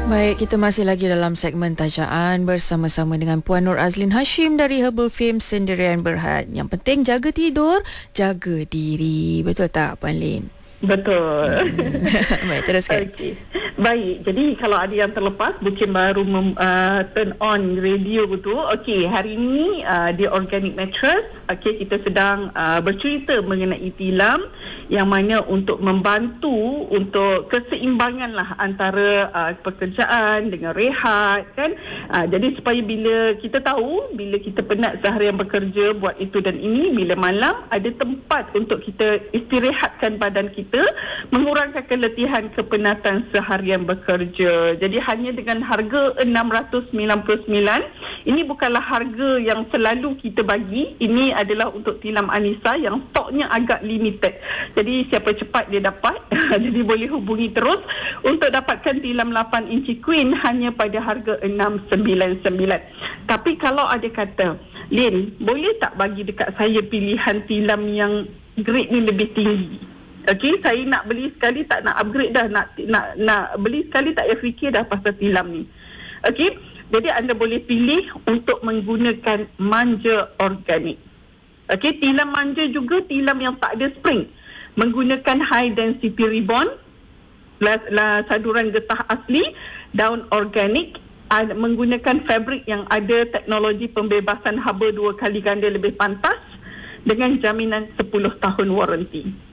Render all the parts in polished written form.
Baik, kita masih lagi dalam segmen tajaan bersama-sama dengan Puan Nur Azlin Hashim dari Herbal Fame Sendirian Berhad. Yang penting jaga tidur, jaga diri. Betul tak, Puan Lin? Betul. Baik, teruskan. Okay. Baik, jadi kalau ada yang terlepas, mungkin baru turn on radio betul. Okey, hari ini di Organic Mattress, okey, kita sedang bercerita mengenai tilam yang mana untuk membantu untuk keseimbangan lah antara pekerjaan dengan rehat kan. Jadi supaya bila kita tahu, bila kita penat seharian bekerja buat itu dan ini, bila malam ada tempat untuk kita istirahatkan badan kita, mengurangkan keletihan kepenatan seharian bekerja. Jadi hanya dengan harga 699, ini bukanlah harga yang selalu kita bagi. Ini adalah untuk tilam Anissa yang stoknya agak limited. Jadi siapa cepat dia dapat. Jadi boleh hubungi terus untuk dapatkan tilam 8 inci queen hanya pada harga 699. Tapi kalau ada kata, Lin, boleh tak bagi dekat saya pilihan tilam yang grade ni lebih tinggi? Okey, saya nak beli sekali tak nak upgrade dah, nak beli sekali tak payah fikir dah pasal tilam ni. Okey, jadi anda boleh pilih untuk menggunakan manja organik. Okey, tilam manja juga tilam yang tak ada spring, menggunakan high density ribbon, saduran getah asli, daun organik, menggunakan fabrik yang ada teknologi pembebasan haba 2 kali ganda lebih pantas dengan jaminan 10 tahun waranti.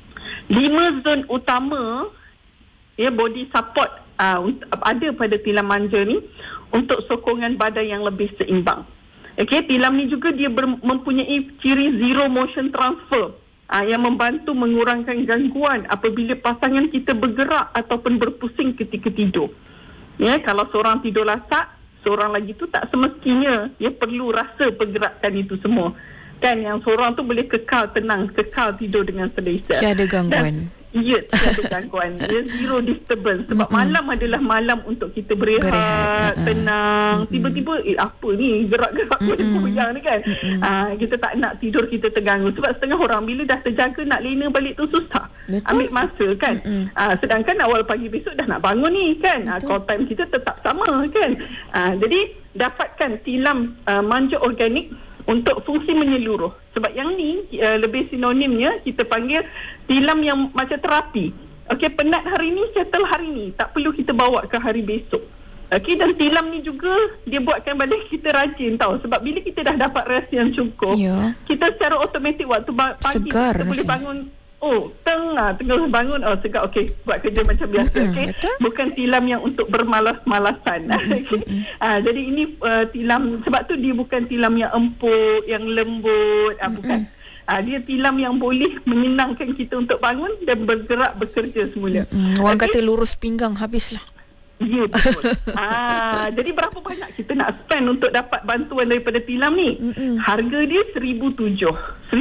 5 zon utama body support ada pada tilam manja ni untuk sokongan badan yang lebih seimbang. Okey, tilam ni juga dia mempunyai ciri zero motion transfer yang membantu mengurangkan gangguan apabila pasangan kita bergerak ataupun berpusing ketika tidur. Ya, kalau seorang tidur lasak, seorang lagi tu tak semestinya perlu rasa pergerakan itu semua. Kan, yang seorang tu boleh kekal tenang, kekal tidur dengan selesa. Tiada gangguan. Ya, tiada gangguan. Zero disturbance. Sebab malam adalah malam untuk kita berehat, tenang. Tiba-tiba, apa ni, gerak-gerak goyang ni kan. Kita tak nak tidur kita terganggu. Sebab setengah orang bila dah terjaga nak lena balik tu susah. Betul. Ambil masa kan. Sedangkan awal pagi besok dah nak bangun ni kan. Call time kita tetap sama kan. Jadi, dapatkan tilam manja organik untuk fungsi menyeluruh. Sebab yang ni lebih sinonimnya kita panggil tilam yang macam terapi. Okey, penat hari ni, settle hari ni. Tak perlu kita bawa ke hari besok. Okey, dan tilam ni juga dia buatkan badan kita rajin tau. Sebab bila kita dah dapat rest yang cukup, kita secara automatik waktu pagi segar kita boleh bangun. Tengah bangun, segar, okey, buat kerja macam biasa, okey. Bukan tilam yang untuk bermalas-malasan. Jadi ini tilam, sebab tu dia bukan tilam yang empuk, yang lembut, bukan. Dia tilam yang boleh menyenangkan kita untuk bangun dan bergerak bekerja semula. Orang kata lurus pinggang habislah. Ya, betul. Jadi berapa banyak kita nak spend untuk dapat bantuan daripada tilam ni? Harga dia 1,700.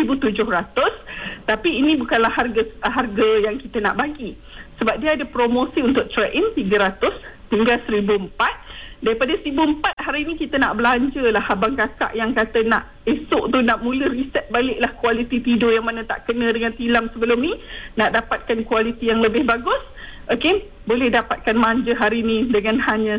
Tapi ini bukanlah harga yang kita nak bagi. Sebab dia ada promosi untuk trade-in 300 hingga 1,400. Daripada 1,400 hari ni kita nak belanja lah abang kakak yang kata nak esok tu nak mula reset balik lah kualiti tidur yang mana tak kena dengan tilam sebelum ni. Nak dapatkan kualiti yang lebih bagus. Okey, boleh dapatkan manja hari ni dengan hanya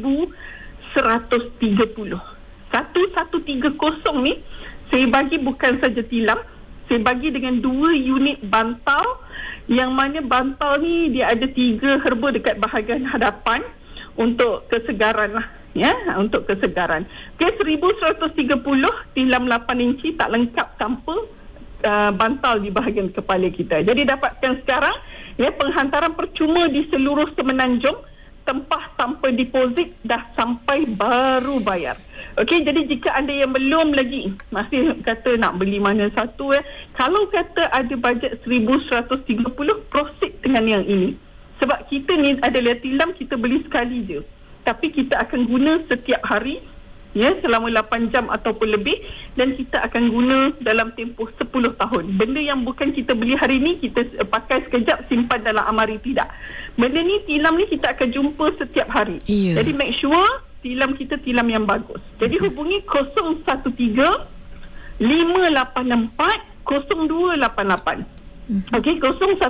1,130. 1,130 ni saya bagi bukan saja tilam, saya bagi dengan 2 unit bantal, yang mana bantal ni dia ada 3 herba dekat bahagian hadapan untuk kesegaran lah. Ya, untuk kesegaran. Okey, 1,130 tilam 8 inci tak lengkap tanpa bantal di bahagian kepala kita. Jadi dapatkan sekarang penghantaran percuma di seluruh Semenanjung, tempah tanpa deposit, dah sampai baru bayar. Okey, jadi jika anda yang belum lagi masih kata nak beli mana satu, kalau kata ada bajet 1,130, proceed dengan yang ini. Sebab kita ni adalah tilam kita beli sekali je, tapi kita akan guna setiap hari selama 8 jam ataupun lebih, dan kita akan guna dalam tempoh 10 tahun. Benda yang bukan kita beli hari ni, kita pakai sekejap, simpan dalam amari, tidak. Benda ni, tilam ni kita akan jumpa setiap hari. Jadi make sure tilam kita tilam yang bagus. Jadi hubungi 013 584 0288. Okey,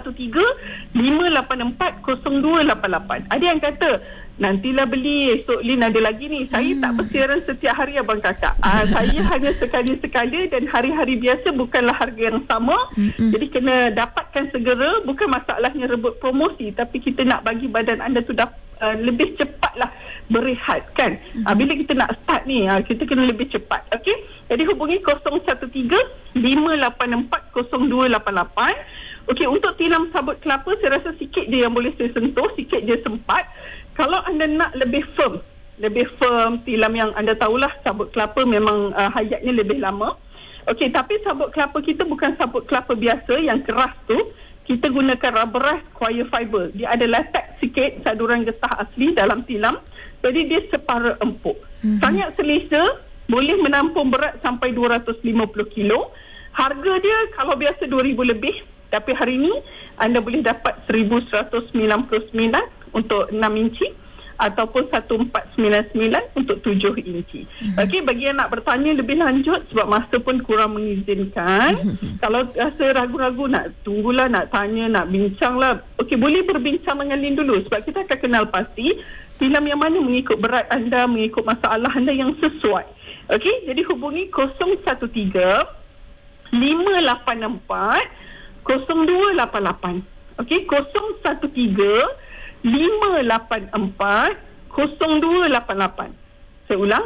013-584-0288. Ada yang kata, nantilah beli, esok Lin ada lagi ni. Saya tak bersiaran setiap hari abang kakak. Saya hanya sekali-sekala dan hari-hari biasa bukanlah harga yang sama. Jadi kena dapatkan segera. Bukan masalahnya rebut promosi, tapi kita nak bagi badan anda tu lebih cepatlah berehat kan. Bila kita nak start ni, kita kena lebih cepat. Okey, jadi hubungi 013-584-0288. Okey, untuk tilam sabut kelapa saya rasa sikit je yang boleh saya sentuh, sikit je sempat. Kalau anda nak lebih firm tilam yang anda tahulah sabut kelapa memang hayatnya lebih lama. Okey, tapi sabut kelapa kita bukan sabut kelapa biasa yang keras tu. Kita gunakan rubberized coir fiber. Dia ada latex sikit, saduran getah asli dalam tilam. Jadi dia separa empuk. Sangat selesa, boleh menampung berat sampai 250 kilo. Harga dia kalau biasa 2,000 lebih. Tapi hari ini anda boleh dapat 1,199 untuk 6 inci. Ataupun 1,499 untuk 7 inci. Okey, bagi yang nak bertanya lebih lanjut sebab masa pun kurang mengizinkan. Kalau rasa ragu-ragu nak tunggulah, nak tanya, nak bincang lah. Okey, boleh berbincang dengan Lin dulu sebab kita akan kenal pasti tilam yang mana mengikut berat anda, mengikut masalah anda yang sesuai. Okey, jadi hubungi 013-584-0288. Okey, 013-584-0288. Saya ulang,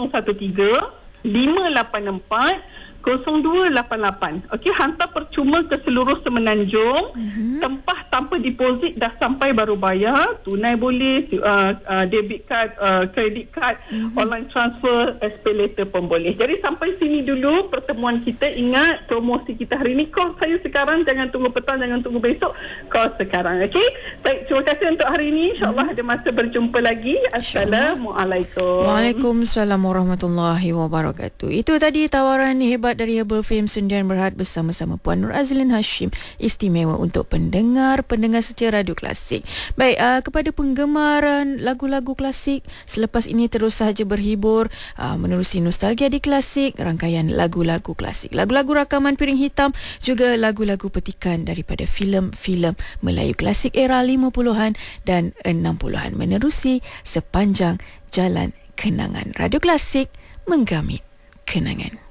013-584-0288. Okey, hantar percuma ke seluruh Semenanjung. Tempah tanpa deposit, dah sampai baru bayar. Tunai boleh, debit card, credit card, online transfer, SPay later pun boleh. Jadi sampai sini dulu pertemuan kita. Ingat promosi kita hari ni, call saya sekarang, jangan tunggu petang, jangan tunggu besok, call sekarang. Okey, baik, terima kasih untuk hari ini. InsyaAllah ada masa berjumpa lagi. Assalamualaikum. Waalaikumsalam warahmatullahi wabarakatuh. Itu tadi tawaran hebat dari Herbal Fame Sdn Bhd bersama-sama Puan Nur Azlin Hashim, istimewa untuk pendengar setia Radio Klasik. Baik, kepada penggemar lagu-lagu klasik, selepas ini terus sahaja berhibur menerusi nostalgia di klasik, rangkaian lagu-lagu klasik, lagu-lagu rakaman piring hitam, juga lagu-lagu petikan daripada filem-filem Melayu klasik era 50-an dan 60-an menerusi sepanjang jalan kenangan. Radio Klasik menggamit kenangan.